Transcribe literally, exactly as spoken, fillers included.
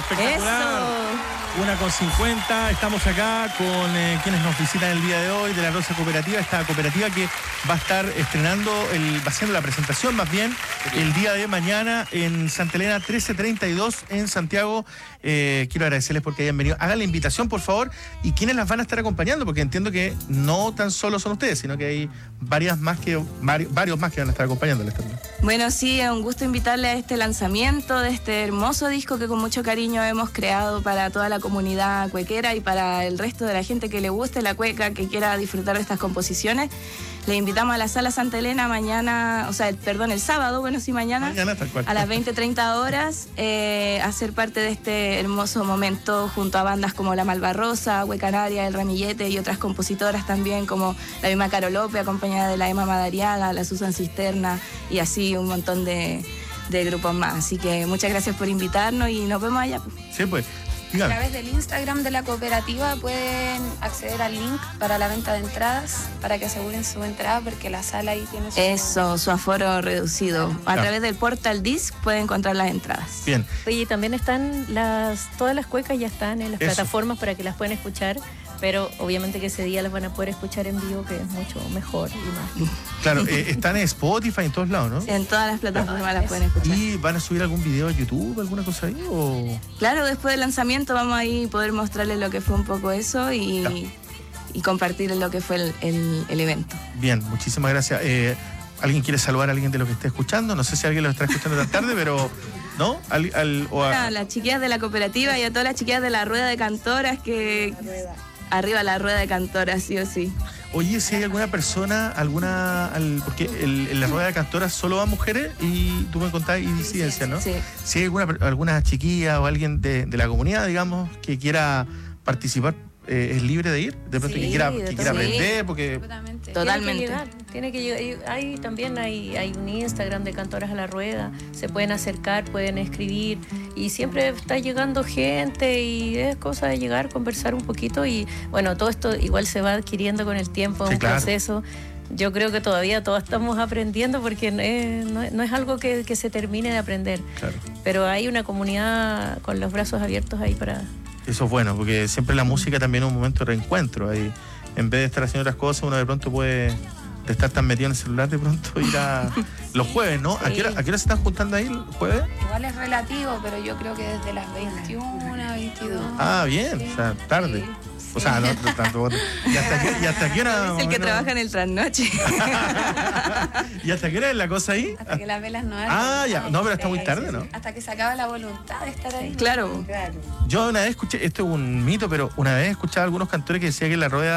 espectacular. Eso. Una con cincuenta, estamos acá con eh, quienes nos visitan el día de hoy de la Rosa Cooperativa, esta cooperativa que va a estar estrenando, el, va haciendo la presentación más bien, el día de mañana en Santa Elena trece treinta y dos en Santiago. Eh, quiero agradecerles porque hayan venido. Hagan la invitación, por favor, y quiénes las van a estar acompañando, porque entiendo que no tan solo son ustedes, sino que hay varias más que, varios, varios más que van a estar acompañándoles también. Bueno, sí, es un gusto invitarle a este lanzamiento de este hermoso disco que con mucho cariño hemos creado para toda la comunidad cuequera y para el resto de la gente que le guste la cueca, que quiera disfrutar de estas composiciones. Le invitamos a la Sala Santa Elena mañana, o sea, el, perdón, el sábado, bueno, sí, mañana, mañana tal cual, a las veinte treinta horas, eh, a ser parte de este hermoso momento junto a bandas como La Malvarrosa, Huecanaria, El Ramillete y otras compositoras también, como la misma Caro López, acompañada de la Emma Madariaga, la Susan Cisterna y así un montón de, de grupos más. Así que muchas gracias por invitarnos y nos vemos allá. Sí, pues. A través del Instagram de la cooperativa pueden acceder al link para la venta de entradas, para que aseguren su entrada, porque la sala ahí tiene su... Eso, su aforo reducido. A Claro. través del Portal Disc pueden encontrar las entradas. Bien. Oye, también están las, todas las cuecas ya están en las Eso. plataformas para que las puedan escuchar, pero obviamente que ese día las van a poder escuchar en vivo, que es mucho mejor y más. Claro, eh, están en Spotify en todos lados, ¿no? En todas las plataformas las pueden escuchar. ¿Y van a subir algún video a YouTube, alguna cosa ahí? O... Claro, después del lanzamiento vamos ahí a poder mostrarles lo que fue un poco eso y, Claro. y compartirles lo que fue el, el, el evento. Bien, muchísimas gracias. Eh, ¿Alguien quiere saludar a alguien de los que esté escuchando? No sé si alguien lo está escuchando tan tarde, pero... ¿No? Al, al, o a... A las chiquillas de la cooperativa y a todas las chiquillas de la rueda de cantoras que... Arriba la rueda de cantoras, sí o sí. Oye, si hay alguna persona, alguna... Al, porque el, en la rueda de cantoras solo van mujeres y tú me contás y disidencias, ¿no? Sí. Si hay alguna, alguna chiquilla o alguien de, de la comunidad, digamos, que quiera participar, eh, ¿es libre de ir? De pronto Sí, que quiera, de que todo. quiera Sí. aprender, porque... Absolutamente. Totalmente. Tiene que llegar, tiene que llegar. Y hay, también hay, hay un Instagram de Cantoras a la Rueda, se pueden acercar, pueden escribir y siempre está llegando gente y es cosa de llegar, conversar un poquito y bueno, todo esto igual se va adquiriendo con el tiempo, es Sí, un claro. proceso. Yo creo que todavía todos estamos aprendiendo porque no es, no es- no es algo que, que se termine de aprender, Claro. pero hay una comunidad con los brazos abiertos ahí para... Eso es bueno, porque siempre la música también es un momento de reencuentro. Ahí, en vez de estar haciendo otras cosas, uno de pronto puede, de estar tan metido en el celular, de pronto ir a los jueves, ¿no? ¿A qué hora, a qué hora se están juntando ahí el jueves? Igual es relativo, pero yo creo que desde las veintiuna, veintidós. Ah, bien, Sí, o sea, tarde. sí, O sí. sea, no, no tanto. ¿Y hasta qué, y hasta qué hora? Es más el o que menos? trabaja en el trasnoche. ¿Y hasta qué hora es la cosa ahí? Hasta que las velas no arden. Ah, ya. No, pero está muy Sí, tarde, sí, ¿no? sí. Hasta que se acaba la voluntad de estar ahí. Claro. Yo una vez escuché, esto es un mito, pero una vez escuchaba a algunos cantores que decían que la rueda